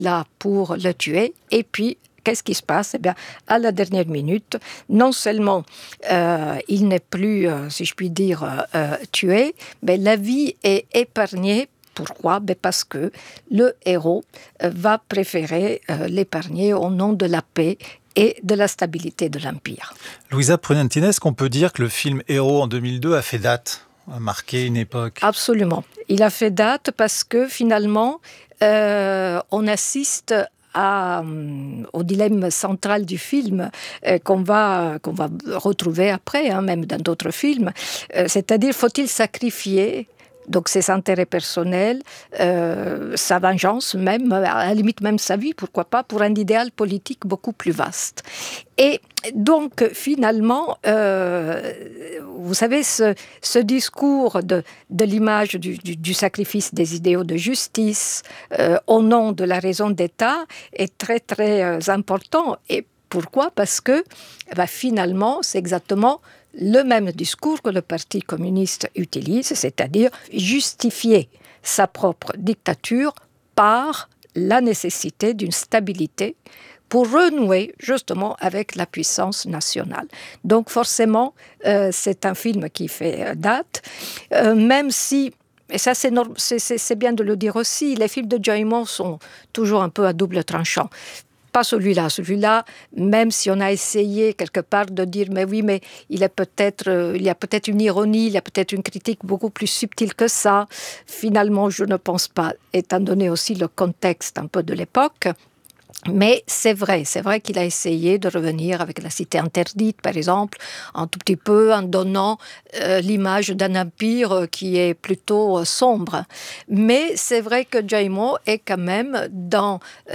là pour le tuer. Et puis, qu'est-ce qui se passe? Eh bien, à la dernière minute, non seulement il n'est plus, si je puis dire, tué, mais la vie est épargnée. Pourquoi? Parce que le héros va préférer l'épargner au nom de la paix et de la stabilité de l'Empire. Louisa Prunentine, est-ce qu'on peut dire que le film Héros en 2002 a fait date, a marqué une époque? Absolument. Il a fait date parce que finalement, on assiste au dilemme central du film qu'on va retrouver après, même dans d'autres films. C'est-à-dire, faut-il sacrifier donc ses intérêts personnels, sa vengeance même, à la limite même sa vie, pourquoi pas, pour un idéal politique beaucoup plus vaste. Et donc, finalement, vous savez, ce discours de l'image du sacrifice des idéaux de justice au nom de la raison d'État est très, très important. Et pourquoi? Parce que, finalement, c'est exactement le même discours que le Parti communiste utilise, c'est-à-dire justifier sa propre dictature par la nécessité d'une stabilité pour renouer justement avec la puissance nationale. Donc forcément, c'est un film qui fait date, même si, et ça c'est bien de le dire aussi, les films de Jaimon sont toujours un peu à double tranchant. Pas celui-là. Celui-là, même si on a essayé quelque part de dire mais oui, mais il y a peut-être une ironie, il y a peut-être une critique beaucoup plus subtile que ça. Finalement, je ne pense pas, étant donné aussi le contexte un peu de l'époque. Mais c'est vrai qu'il a essayé de revenir avec La Cité interdite, par exemple, un tout petit peu en donnant l'image d'un empire qui est plutôt sombre. Mais c'est vrai que Jaimon est quand même dans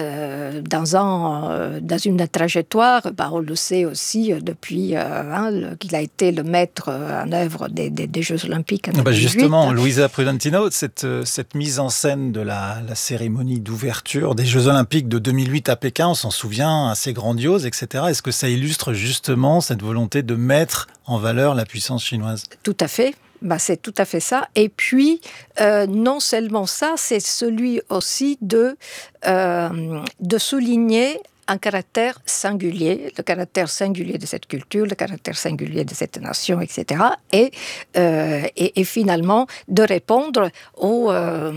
une trajectoire, on le sait aussi depuis qu'il a été le maître en œuvre des Jeux Olympiques en 2008. Justement, Louisa Prudentino, cette mise en scène de la cérémonie d'ouverture des Jeux Olympiques de 2008 à Pékin, on s'en souvient, assez grandiose, etc. Est-ce que ça illustre justement cette volonté de mettre en valeur la puissance chinoise? Tout à fait. C'est tout à fait ça. Et puis, non seulement ça, c'est celui aussi de souligner un caractère singulier, le caractère singulier de cette culture, le caractère singulier de cette nation, etc. Et finalement, de répondre au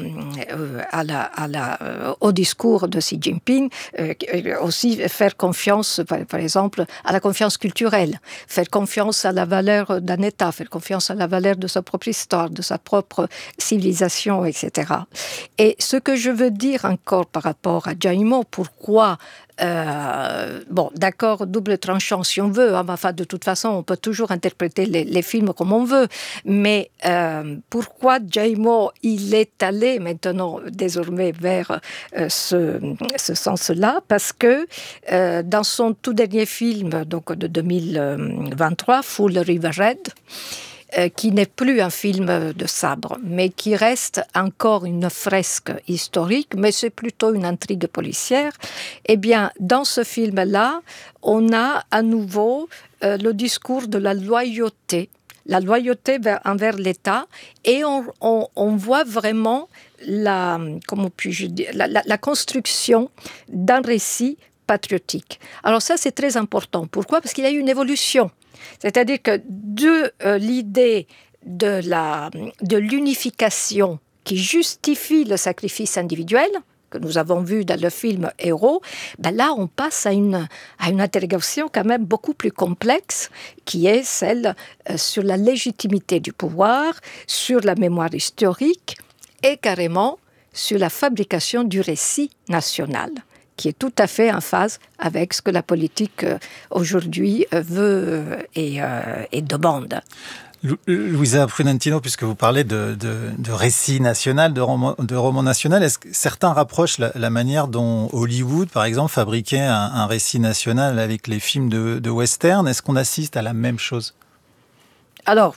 discours de Xi Jinping, aussi faire confiance, par exemple, à la confiance culturelle, faire confiance à la valeur d'un État, faire confiance à la valeur de sa propre histoire, de sa propre civilisation, etc. Et ce que je veux dire encore par rapport à Jaimon, pourquoi d'accord, double tranchant si on veut, de toute façon on peut toujours interpréter les films comme on veut, mais pourquoi Jaimon il est allé maintenant désormais vers ce sens-là? Parce que dans son tout dernier film donc de 2023, Full River Red, qui n'est plus un film de sabre, mais qui reste encore une fresque historique, mais c'est plutôt une intrigue policière. Eh bien, dans ce film-là, on a à nouveau le discours de la loyauté envers l'État, et on voit vraiment la construction d'un récit patriotique. Alors ça, c'est très important. Pourquoi? Parce qu'il y a eu une évolution. C'est-à-dire que de l'idée de l'unification qui justifie le sacrifice individuel, que nous avons vu dans le film Héros, là on passe à une interrogation quand même beaucoup plus complexe, qui est celle sur la légitimité du pouvoir, sur la mémoire historique et carrément sur la fabrication du récit national, qui est tout à fait en phase avec ce que la politique aujourd'hui veut et demande. Louisa Prunentino, puisque vous parlez de récit national, de roman national, est-ce que certains rapprochent la manière dont Hollywood, par exemple, fabriquait un récit national avec les films de western? Est-ce qu'on assiste à la même chose? Alors,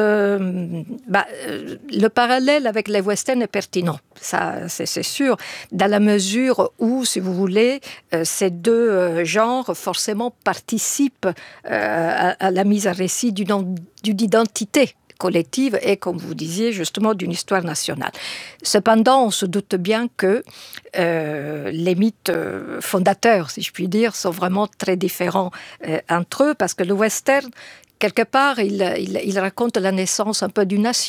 le parallèle avec les westerns est pertinent, ça c'est sûr, dans la mesure où, si vous voulez, ces deux genres forcément participent à la mise en récit d'une identité collective et, comme vous disiez, justement d'une histoire nationale. Cependant, on se doute bien que les mythes fondateurs, si je puis dire, sont vraiment très différents entre eux, parce que le western, quelque part, il raconte la naissance un peu d'une nation.